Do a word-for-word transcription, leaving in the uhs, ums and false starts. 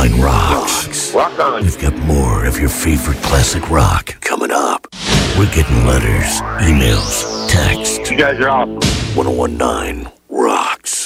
nine rocks. Rock on. We've got more of your favorite classic rock coming up. We're getting letters, emails, texts. You guys are awesome. ten nineteen